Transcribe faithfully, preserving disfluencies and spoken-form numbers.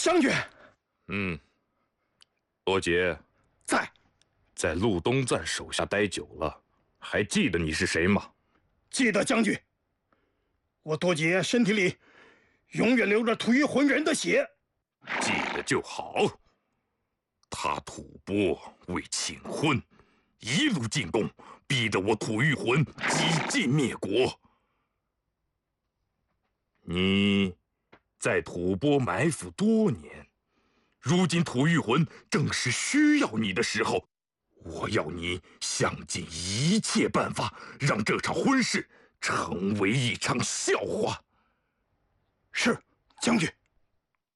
将军。 嗯，多杰在， 在陆东赞手下待久了，还记得你是谁吗？ 记得将军。我多杰身体里永远流着吐谷浑人的血。 记得就好。他吐蕃为请婚，一路进攻，逼得我吐谷浑几近灭国。你在吐蕃埋伏多年，如今吐谷浑正是需要你的时候。我要你想尽一切办法，让这场婚事成为一场笑话。 是，将军。